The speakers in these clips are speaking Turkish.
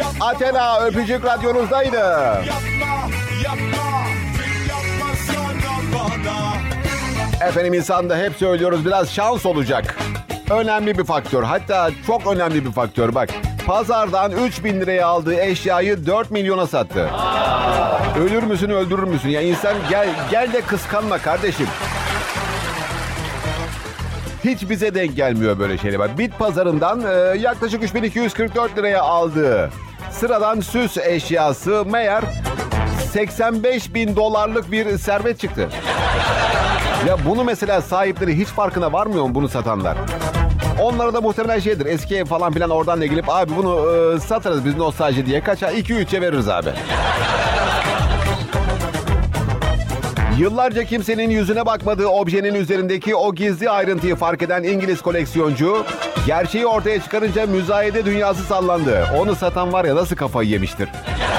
Athena Öpücük radyonuzdaydı. Efendim insanda hep söylüyoruz biraz şans olacak. Önemli bir faktör. Hatta çok önemli bir faktör. Bak pazardan 3.000 liraya aldığı eşyayı 4 milyona sattı. Ölür müsün öldürür müsün? Ya insan gel de kıskanma kardeşim. Hiç bize denk gelmiyor böyle şeyler. Bak bit pazarından yaklaşık 3.244 liraya aldığı sıradan süs eşyası meğer 85.000 dolarlık bir servet çıktı. Ya bunu mesela sahipleri hiç farkına varmıyor mu bunu satanlar? Onlara da muhtemelen şeydir. Eski ev falan filan oradan da gelip abi bunu satarız biz nostalji diye kaça 2-3'e veririz abi. Yıllarca kimsenin yüzüne bakmadığı objenin üzerindeki o gizli ayrıntıyı fark eden İngiliz koleksiyoncu gerçeği ortaya çıkarınca müzayede dünyası sallandı. Onu satan var ya nasıl kafayı yemiştir.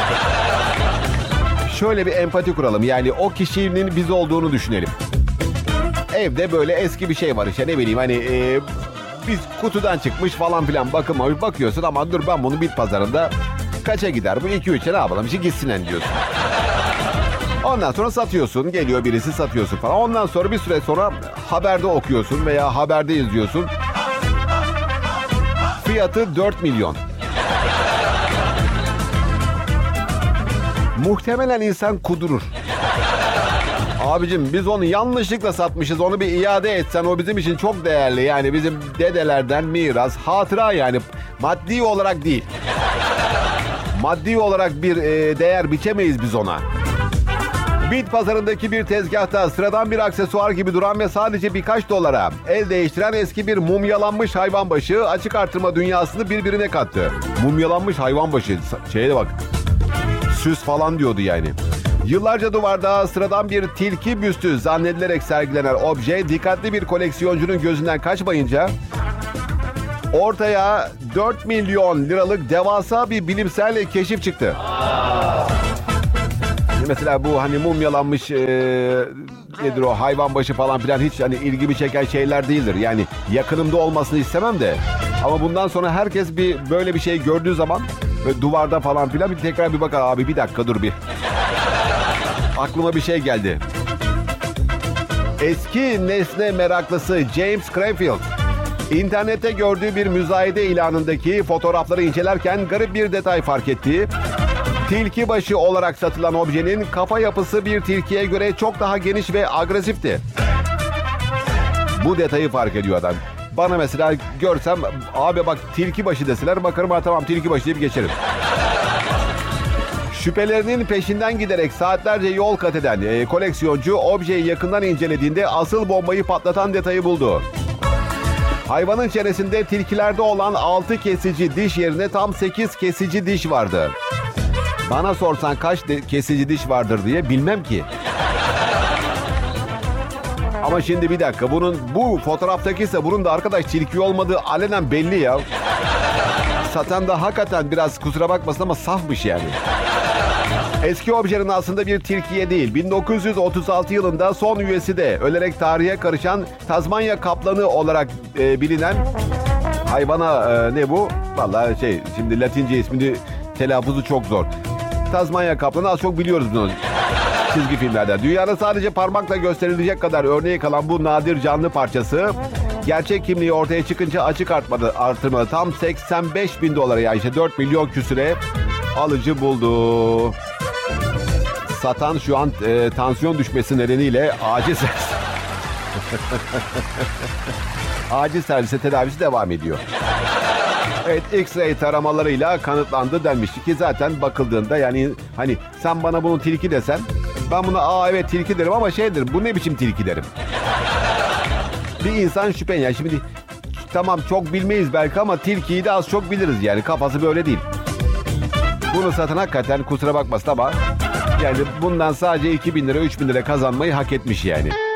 Şöyle bir empati kuralım. Yani o kişinin biz olduğunu düşünelim. Evde böyle eski bir şey var işte ne bileyim hani biz kutudan çıkmış falan filan bakıyorsun ama dur ben bunu bit pazarında kaça gider bu 2-3'e ne yapalım işte gitsin diyorsun. Ondan sonra satıyorsun geliyor birisi satıyorsun falan ondan sonra bir süre sonra haberde okuyorsun veya haberde izliyorsun. Fiyatı 4 milyon. Muhtemelen insan kudurur. Abicim biz onu yanlışlıkla satmışız. Onu bir iade etsen o bizim için çok değerli. Yani bizim dedelerden miras, hatıra yani. Maddi olarak değil. Maddi olarak bir değer biçemeyiz biz ona. Bit pazarındaki bir tezgahta sıradan bir aksesuar gibi duran ve sadece birkaç dolara el değiştiren eski bir mumyalanmış hayvan başı açık artırma dünyasını birbirine kattı. Mumyalanmış hayvan başı. Şeye de bak. Süs falan diyordu yani. Yıllarca duvarda sıradan bir tilki büstü zannedilerek sergilenen obje dikkatli bir koleksiyoncunun gözünden kaçmayınca ortaya 4 milyon liralık devasa bir bilimsel keşif çıktı. Mesela bu hani mumyalanmış nedir o hayvan başı falan filan hiç hani ilgimi çeken şeyler değildir. Yani yakınımda olmasını istemem de. Ama bundan sonra herkes böyle bir şey gördüğü zaman ve duvarda falan filan tekrar bir bakar abi bir dakika dur bir. Aklıma bir şey geldi. Eski nesne meraklısı James Cranfield, internette gördüğü bir müzayede ilanındaki fotoğrafları incelerken garip bir detay fark etti. Tilki başı olarak satılan objenin kafa yapısı bir tilkiye göre çok daha geniş ve agresifti. Bu detayı fark ediyor adam. Bana mesela görsem abi bak tilki başı deseler bakarım ha tamam tilki başı deyip geçerim. Şüphelerinin peşinden giderek saatlerce yol kat eden koleksiyoncu objeyi yakından incelediğinde asıl bombayı patlatan detayı buldu. Hayvanın çenesinde tilkilerde olan 6 kesici diş yerine tam 8 kesici diş vardı. Bana sorsan kaç kesici diş vardır diye bilmem ki. Ama şimdi bir dakika bu fotoğraftaki ise bunun da arkadaş tilki olmadığı alenen belli ya. Satan da hakikaten biraz kusura bakmasın ama safmış yani. Eski objenin aslında bir tilkiye değil, 1936 yılında son üyesi de ölerek tarihe karışan Tazmanya kaplanı olarak bilinen hayvana ne bu? Vallahi şimdi Latince ismini telaffuzu çok zor. Tazmanya kaplanı az çok biliyoruz bunu çizgi filmlerden. Dünyada sadece parmakla gösterilecek kadar örneği kalan bu nadir canlı parçası gerçek kimliği ortaya çıkınca açık artırmalı tam 85.000 dolara yani işte 4 milyon küsüre alıcı buldu. Satan şu an tansiyon düşmesi nedeniyle acil servise tedavisi devam ediyor. Evet, X-ray taramalarıyla kanıtlandı denmişti ki zaten bakıldığında yani hani sen bana bunu tilki desen ben buna evet tilki derim ama bu ne biçim tilki derim. Bir insan şüphen yani şimdi tamam çok bilmeyiz belki ama tilkiyi de az çok biliriz yani kafası böyle değil. Bunu satan hakikaten kusura bakmasın ama yani bundan sadece 2.000 lira 3.000 lira kazanmayı hak etmiş yani.